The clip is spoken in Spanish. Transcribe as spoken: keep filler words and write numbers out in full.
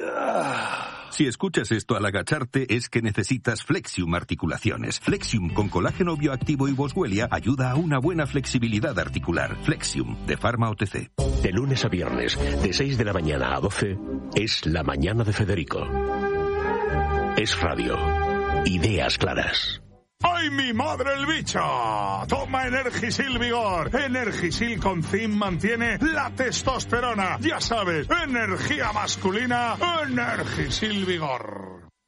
Si escuchas esto al agacharte, es que necesitas Flexium Articulaciones. Flexium con colágeno bioactivo y boswellia ayuda a una buena flexibilidad articular. Flexium, de Pharma O T C. De lunes a viernes, de seis de la mañana a doce, es La Mañana de Federico. Es radio. Ideas claras. ¡Ay, mi madre el bicho! Toma Energisil Vigor. Energisil con zinc mantiene la testosterona. Ya sabes, energía masculina, Energisil Vigor.